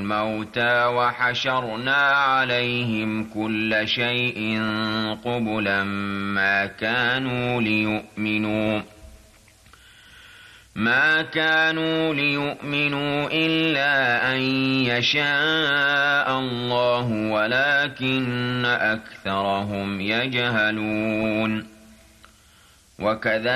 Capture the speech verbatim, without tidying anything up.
الموتى وحشرنا عليهم كل شيء قبلا ما كانوا ليؤمنوا ما كانوا ليؤمنوا إلا أن يشاء الله ولكن أكثرهم يجهلون. وكذلك